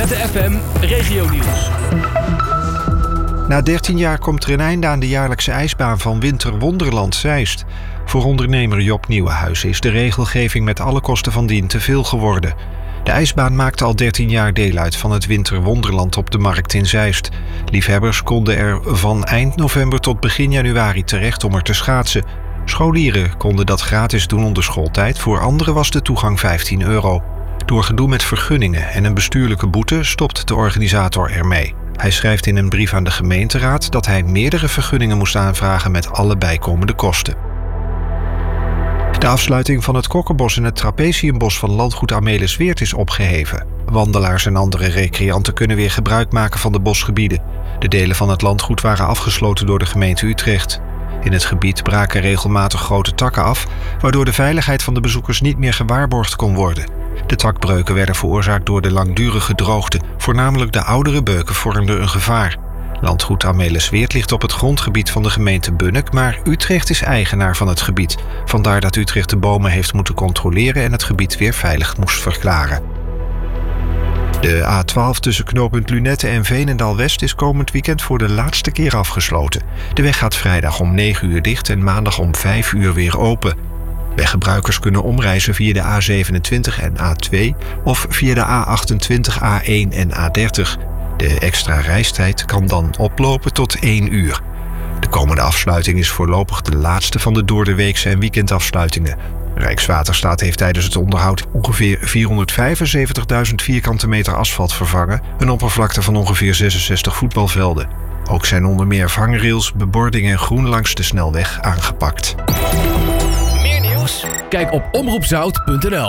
ZFM Regionieuws. Na 13 jaar komt er een einde aan de jaarlijkse ijsbaan van Winterwonderland Zeist. Voor ondernemer Job Nieuwenhuizen is de regelgeving met alle kosten van dien te veel geworden. De ijsbaan maakte al 13 jaar deel uit van het Winterwonderland op de markt in Zeist. Liefhebbers konden er van eind november tot begin januari terecht om er te schaatsen. Scholieren konden dat gratis doen onder schooltijd, voor anderen was de toegang €15. Door gedoe met vergunningen en een bestuurlijke boete stopt de organisator ermee. Hij schrijft in een brief aan de gemeenteraad dat hij meerdere vergunningen moest aanvragen met alle bijkomende kosten. De afsluiting van het Kokkenbos en het Trapesiumbos van landgoed Amelisweert is opgeheven. Wandelaars en andere recreanten kunnen weer gebruik maken van de bosgebieden. De delen van het landgoed waren afgesloten door de gemeente Utrecht. In het gebied braken regelmatig grote takken af, waardoor de veiligheid van de bezoekers niet meer gewaarborgd kon worden. De takbreuken werden veroorzaakt door de langdurige droogte. Voornamelijk de oudere beuken vormden een gevaar. Landgoed Amelisweert ligt op het grondgebied van de gemeente Bunnik, maar Utrecht is eigenaar van het gebied. Vandaar dat Utrecht de bomen heeft moeten controleren en het gebied weer veilig moest verklaren. De A12 tussen knooppunt Lunette en Veenendaal-West is komend weekend voor de laatste keer afgesloten. De weg gaat vrijdag om 9 uur dicht en maandag om 5 uur weer open. Weggebruikers kunnen omreizen via de A27 en A2 of via de A28, A1 en A30. De extra reistijd kan dan oplopen tot 1 uur. De komende afsluiting is voorlopig de laatste van de doordeweekse en weekendafsluitingen. Rijkswaterstaat heeft tijdens het onderhoud ongeveer 475.000 vierkante meter asfalt vervangen, een oppervlakte van ongeveer 66 voetbalvelden. Ook zijn onder meer vangrails, bebording en groen langs de snelweg aangepakt. Meer nieuws? Kijk op omroepzout.nl.